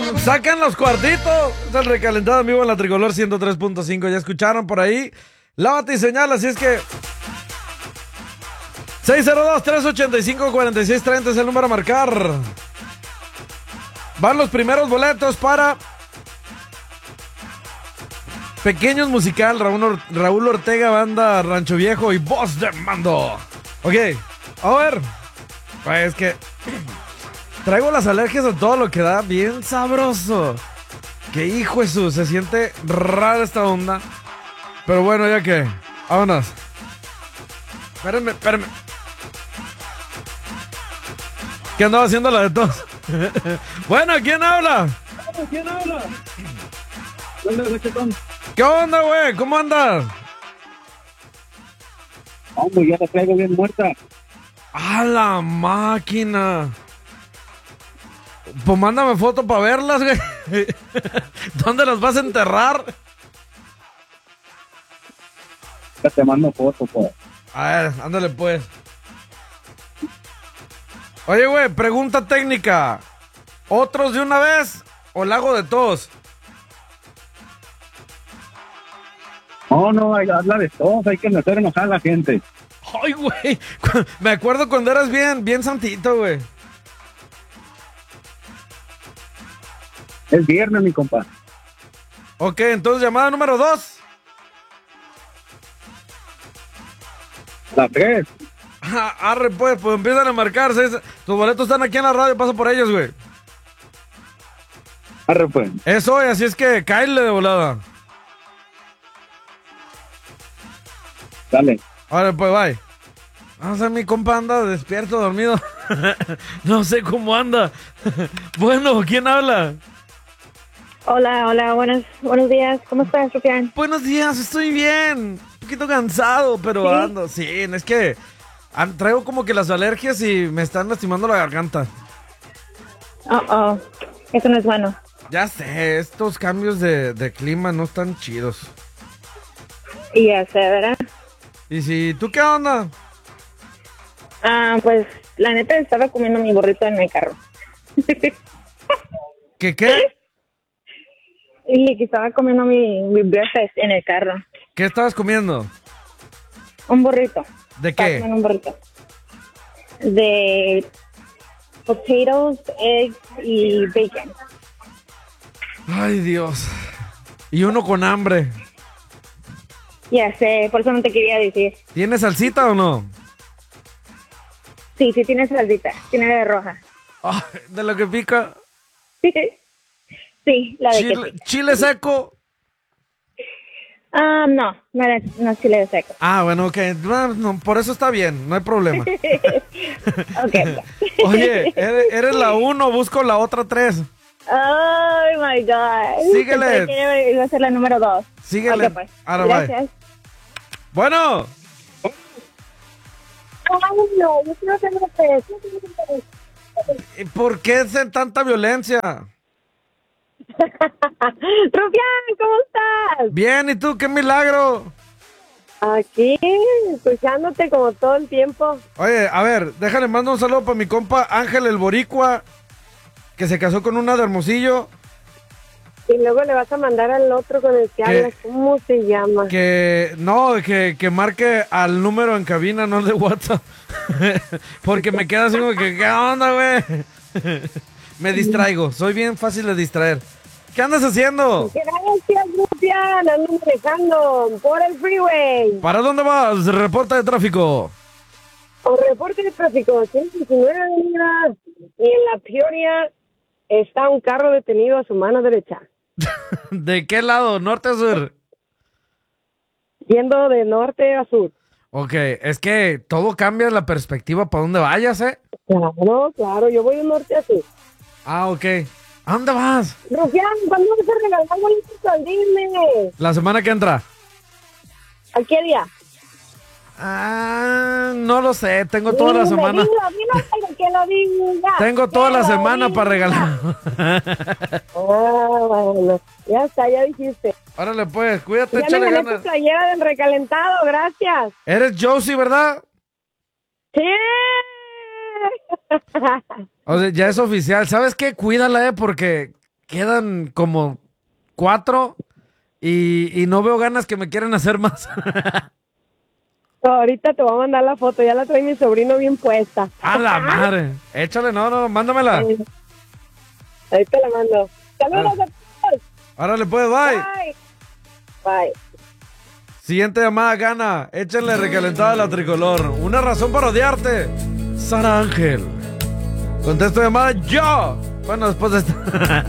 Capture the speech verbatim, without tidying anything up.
Sacan los cuartitos. Es el recalentado en vivo en la Tricolor ciento tres punto cinco. Ya escucharon por ahí. Lávate y señala, así es que seis cero dos, tres ocho cinco, cuatro seis tres cero es el número a marcar. Van los primeros boletos para Pequeños Musical, Raúl, Or- Raúl Ortega, Banda Rancho Viejo y Voz de Mando. Ok, a ver. Pues es que traigo las alergias a todo lo que da, bien sabroso. Que hijo de su, se siente rara esta onda. Pero bueno, ya que, vámonos. Espérenme, espérenme. ¿Qué andaba haciendo la de todos? Bueno, ¿quién habla? ¿Quién habla? ¿Dónde es Chetón? ¿Qué onda, güey? ¿Cómo andas? Hombre, ya la traigo bien muerta. ¡A la máquina! Pues mándame foto para verlas, güey. ¿Dónde las vas a enterrar? Ya te mando foto, pues. A ver, ándale pues. Oye, güey, pregunta técnica. ¿Otros de una vez o la hago de todos? No, no, hay que hablar de todos, hay que hacer enojar a la gente. Ay, güey. Me acuerdo cuando eras bien, bien santito, güey. Es viernes, mi compa. Ok, entonces llamada número dos. La tres. Ah, arre, pues, pues empiezan a marcar. ¿Sabes? Tus boletos están aquí en la radio, paso por ellos, güey. Arre, pues. Es hoy, así es que cáele de volada. Dale. Ahora, pues, bye. Vamos a ver, mi compa anda despierto, dormido. No sé cómo anda. Bueno, ¿quién habla? Hola, hola, buenos, buenos días. ¿Cómo estás, Rufián? Buenos días, estoy bien. Un poquito cansado, pero ¿Sí? ando. Sí, es que ah, traigo como que las alergias y me están lastimando la garganta. Oh, oh, eso no es bueno. Ya sé, estos cambios de, de clima no están chidos. Y ya sé, ¿verdad? ¿Y si tú qué onda? Ah, pues, la neta estaba comiendo mi burrito en el carro. ¿Qué qué? Y que estaba comiendo mi, mi breakfast en el carro. ¿Qué estabas comiendo? Un burrito. ¿De Estaba qué? comiendo un burrito. De potatoes, eggs y bacon. Ay, Dios. Y uno con hambre. Ya sé, por eso no te quería decir. ¿Tienes salsita o no? Sí, sí tiene salsita, tiene de roja. Ay, de lo que pica. Sí, la de Chile, que chile seco. Ah, no, no es, no es chile de seco. Ah, bueno, ok. No, no, por eso está bien, no hay problema. Okay. Oye, ¿eres, eres la uno, busco la otra tres. Oh my God. Síguele. Pensé que iba a ser la número dos. Síguele. Ok, pues. Ahora va. Gracias. Bueno, Ay, no, yo quiero hacer ustedes. ¿y por qué es tanta violencia? Rufián, ¿cómo estás? Bien, ¿y tú? ¡Qué milagro! Aquí, escuchándote como todo el tiempo. Oye, a ver, déjale, mando un saludo para mi compa Ángel el Boricua, que se casó con una de Hermosillo, Y luego le vas a mandar al otro con el que ¿Qué? hablas. ¿Cómo se llama? que no, que, que marque al número en cabina, no el de WhatsApp. Porque me queda así como que, ¿qué onda, güey? Me distraigo, soy bien fácil de distraer. ¿Qué andas haciendo? Gracias, Rufián. Ando manejando por el freeway. ¿Para dónde vas? Reporta de tráfico. O reporte de tráfico, ciento diecinueve avenida, y en la Peoria está un carro detenido a su mano derecha, ¿De qué lado? ¿Norte o sur? yendo de norte a sur. Ok, es que todo cambia la perspectiva para dónde vayas, ¿eh? Claro, claro, yo voy de norte a sur. Ah, ok. ¿A dónde vas? Rufián, ¿cuándo vas a regalar boletos al Disney? La semana que entra. ¿A qué día? Ah, no lo sé, tengo toda la Dime, semana. Dilo, dilo, pero que lo diga. Tengo toda Que la lo semana diga. para regalar. Ah, bueno, ya está, ya dijiste. Órale, pues, cuídate, Ya me échale gané tu ganas. playera del recalentado, gracias. Eres Josie, ¿verdad? Sí. O sea, ya es oficial. ¿Sabes qué? Cuídala, eh, porque quedan como cuatro y, y no veo ganas que me quieran hacer más. No, ahorita te voy a mandar la foto, ya la trae mi sobrino bien puesta. A la madre. Échale, no, no, mándamela. Ahí te la mando. Saludos Ah. a todos. Árale pues, bye. Bye. Bye. Siguiente llamada gana. Échenle recalentada a la tricolor. Una razón para odiarte. Sara Ángel. Contesto llamada yo. Bueno, después de esta.